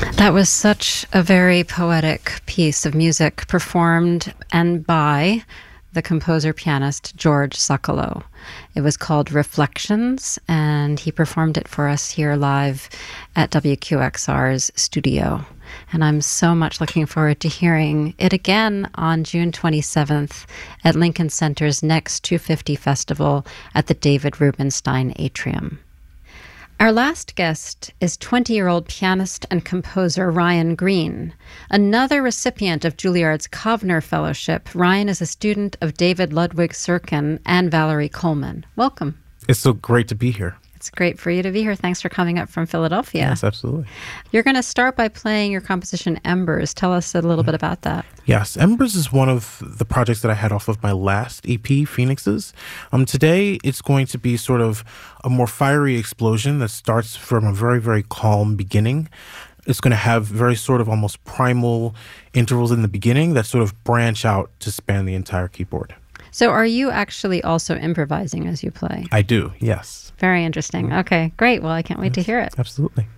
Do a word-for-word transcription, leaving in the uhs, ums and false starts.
That was such a very poetic piece of music performed and by the composer-pianist George Sokolow. It was called Reflections, and he performed it for us here live at W Q X R's studio. And I'm so much looking forward to hearing it again on June twenty-seventh at Lincoln Center's next two fifty Festival at the David Rubenstein Atrium. Our last guest is twenty-year-old pianist and composer Ryan Green. Another recipient of Juilliard's Kovner Fellowship, Ryan is a student of David Ludwig Serkin and Valerie Coleman. Welcome. It's so great to be here. It's great for you to be here. Thanks for coming up from Philadelphia. Yes, absolutely. You're going to start by playing your composition Embers. Tell us a little bit about that. Yes, Embers is one of the projects that I had off of my last E P, Phoenixes. Um, today, it's going to be sort of a more fiery explosion that starts from a very, very calm beginning. It's going to have very sort of almost primal intervals in the beginning that sort of branch out to span the entire keyboard. So are you actually also improvising as you play? I do, yes. Very interesting. Okay, great. Well, I can't wait yes, to hear it. Absolutely.